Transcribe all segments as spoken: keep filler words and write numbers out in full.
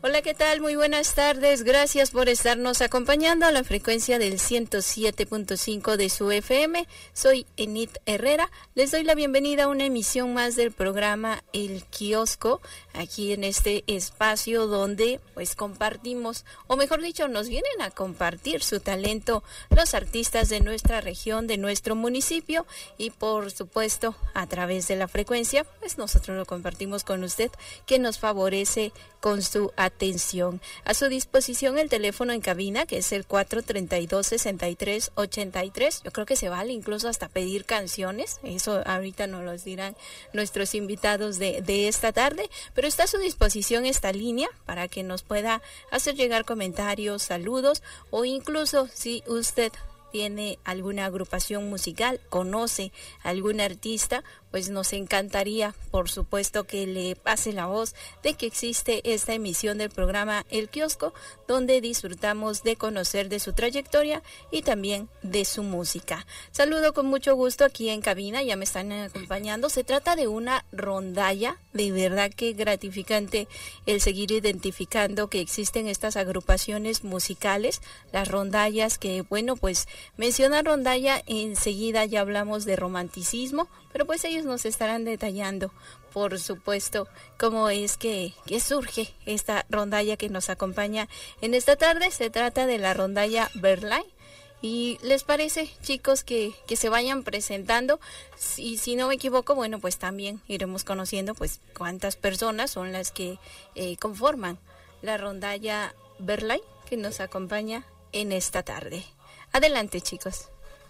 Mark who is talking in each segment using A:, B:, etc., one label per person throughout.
A: Hola, ¿qué tal? Muy buenas tardes. Gracias por estarnos acompañando a la frecuencia del ciento siete punto cinco de su F M. Soy Enid Herrera. Les doy la bienvenida a una emisión más del programa El Kiosco, aquí en este espacio donde pues compartimos, o mejor dicho, nos vienen a compartir su talento los artistas de nuestra región, de nuestro municipio, y por supuesto a través de la frecuencia, pues nosotros lo compartimos con usted, que nos favorece con su atención. A su disposición el teléfono en cabina, que es el cuatro treinta y dos, sesenta y tres, ochenta y tres. Yo creo que se vale incluso hasta pedir canciones, eso ahorita nos lo dirán nuestros invitados de, de esta tarde, pero está a su disposición esta línea para que nos pueda hacer llegar comentarios, saludos, o incluso si usted tiene alguna agrupación musical, conoce algún artista, pues nos encantaría, por supuesto, que le pase la voz de que existe esta emisión del programa El Kiosco, donde disfrutamos de conocer de su trayectoria y también de su música. Saludo con mucho gusto aquí en cabina, ya me están acompañando. Se trata de una rondalla, de verdad que gratificante el seguir identificando que existen estas agrupaciones musicales, las rondallas que, bueno, pues mencionar rondalla, enseguida ya hablamos de romanticismo, pero pues ellos nos estarán detallando, por supuesto, cómo es que, que surge esta rondalla que nos acompaña en esta tarde. Se trata de la rondalla Verlaine. ¿Y les parece, chicos, que, que se vayan presentando? Y si no me equivoco, bueno, pues también iremos conociendo pues cuántas personas son las que eh, conforman la rondalla Verlaine que nos acompaña en esta tarde. Adelante, chicos.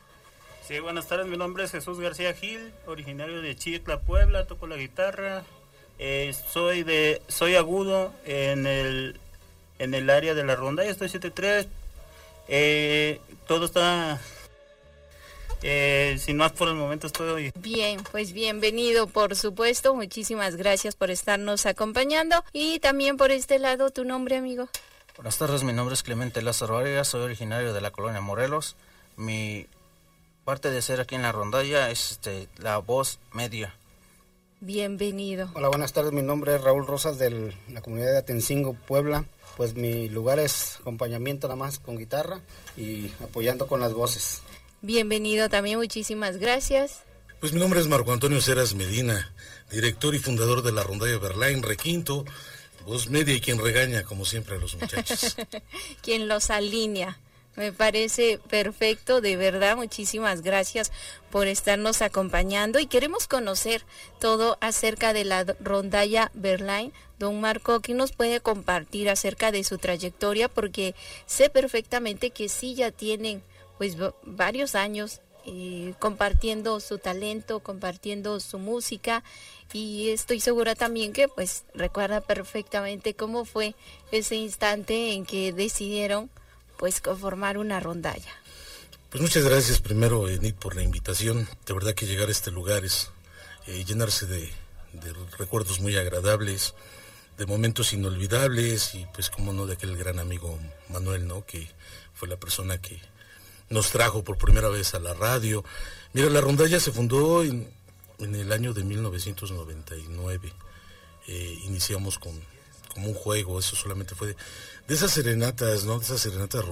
B: Sí, buenas tardes, mi nombre es Jesús García Gil, originario de Chicla, Puebla, toco la guitarra, eh, soy de soy agudo en el en el área de la rondalla, estoy siete tres, eh, todo está, eh, sin más por el momento estoy...
A: Bien, pues bienvenido, por supuesto, muchísimas gracias por estarnos acompañando, y también por este lado, ¿tu nombre, amigo?
C: Buenas tardes, mi nombre es Clemente Lázaro Vargas, soy originario de la colonia Morelos. Mi parte de ser aquí en la rondalla es este, la voz media.
A: Bienvenido.
D: Hola, buenas tardes, mi nombre es Raúl Rosas de la comunidad de Atencingo, Puebla. Pues mi lugar es acompañamiento nada más con guitarra y apoyando con las voces.
A: Bienvenido también, muchísimas gracias.
E: Pues mi nombre es Marco Antonio Ceras Medina, director y fundador de la rondalla Verlaine, requinto, voz media y quien regaña, como siempre, a los muchachos.
A: Quien los alinea. Me parece perfecto, de verdad, muchísimas gracias por estarnos acompañando, y queremos conocer todo acerca de la rondalla Verlaine. Don Marco, ¿qué nos puede compartir acerca de su trayectoria? Porque sé perfectamente que sí ya tienen pues varios años eh, compartiendo su talento, compartiendo su música, y estoy segura también que pues recuerda perfectamente cómo fue ese instante en que decidieron pues conformar una rondalla.
E: Pues muchas gracias primero, Enid, por la invitación. De verdad que llegar a este lugar es eh, llenarse de, de recuerdos muy agradables, de momentos inolvidables, y pues como no, de aquel gran amigo Manuel, ¿no?, que fue la persona que nos trajo por primera vez a la radio. Mira, la rondalla se fundó en, en el año de mil novecientos noventa y nueve. Eh, iniciamos con como un juego, eso solamente fue de, de esas serenatas, ¿no?, de esas serenatas